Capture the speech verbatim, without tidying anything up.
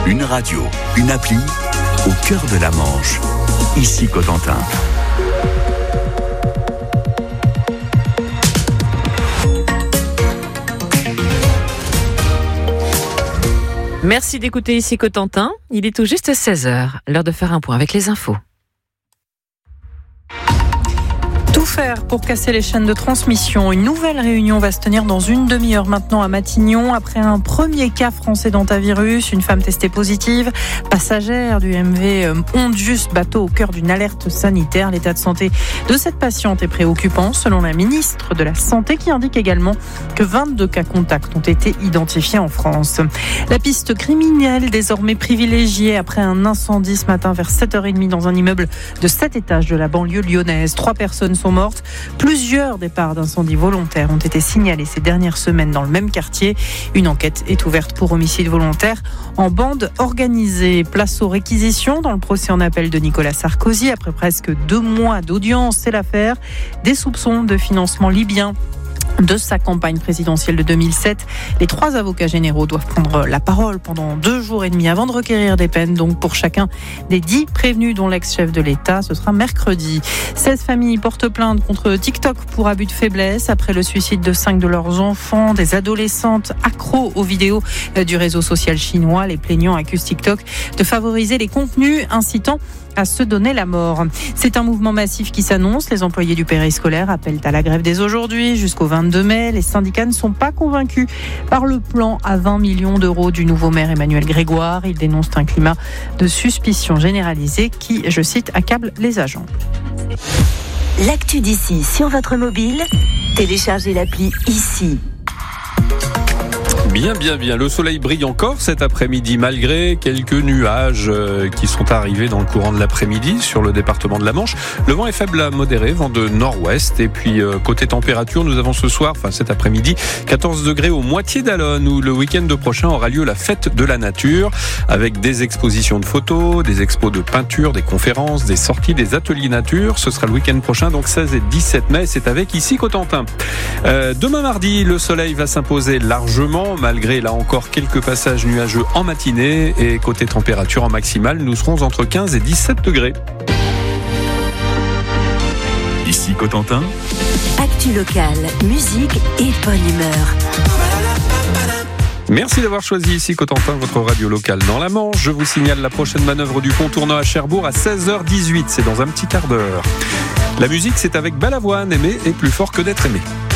Une radio, une appli, au cœur de la Manche. Ici Cotentin. Merci d'écouter Ici Cotentin. Il est tout juste seize heures. L'heure de faire un point avec les infos. Tout faire pour casser les chaînes de transmission. Une nouvelle réunion va se tenir dans une demi-heure maintenant à Matignon. Après un premier cas français d'hantavirus, une femme testée positive, passagère du M V Ondius, bateau au cœur d'une alerte sanitaire. L'état de santé de cette patiente est préoccupant, selon la ministre de la Santé, qui indique également que vingt-deux cas contacts ont été identifiés en France. La piste criminelle désormais privilégiée après un incendie ce matin vers sept heures trente dans un immeuble de sept étages de la banlieue lyonnaise. Trois personnes sont mortes. Plusieurs départs d'incendies volontaires ont été signalés ces dernières semaines dans le même quartier. Une enquête est ouverte pour homicide volontaire en bande organisée. Place aux réquisitions dans le procès en appel de Nicolas Sarkozy. Après presque deux mois d'audience, c'est l'affaire des soupçons de financement libyen de sa campagne présidentielle de deux mille sept. Les trois avocats généraux doivent prendre la parole pendant deux jours et demi avant de requérir des peines. Donc pour chacun des dix prévenus, dont l'ex-chef de l'État, ce sera mercredi. seize familles portent plainte contre TikTok pour abus de faiblesse après le suicide de cinq de leurs enfants. Des adolescentes accros aux vidéos du réseau social chinois. Les plaignants accusent TikTok de favoriser les contenus incitant à se donner la mort. C'est un mouvement massif qui s'annonce. Les employés du périscolaire appellent à la grève dès aujourd'hui jusqu'au vingt-deux mai. Les syndicats ne sont pas convaincus par le plan à vingt millions d'euros du nouveau maire Emmanuel Grégoire. Ils dénoncent un climat de suspicion généralisée qui, je cite, accable les agents. L'actu d'ici sur votre mobile, téléchargez l'appli Ici. Bien, bien, bien. Le soleil brille encore cet après-midi, malgré quelques nuages qui sont arrivés dans le courant de l'après-midi sur le département de la Manche. Le vent est faible à modéré, vent de nord-ouest. Et puis, côté température, nous avons ce soir, enfin cet après-midi, quatorze degrés au moitié d'Allonne, où le week-end prochain aura lieu la fête de la nature, avec des expositions de photos, des expos de peinture, des conférences, des sorties, des ateliers nature. Ce sera le week-end prochain, donc seize et dix-sept mai. C'est avec Ici Cotentin. Euh, demain mardi, le soleil va s'imposer largement, malgré là encore quelques passages nuageux en matinée, et côté température en maximale, nous serons entre quinze et dix-sept degrés. Ici Cotentin. Actu locale, musique et bonne humeur. Merci d'avoir choisi Ici Cotentin, votre radio locale dans la Manche. Je vous signale la prochaine manœuvre du pont tournant à Cherbourg à seize heures dix-huit. C'est dans un petit quart d'heure. La musique, c'est avec Balavoine, aimer est plus fort que d'être aimé.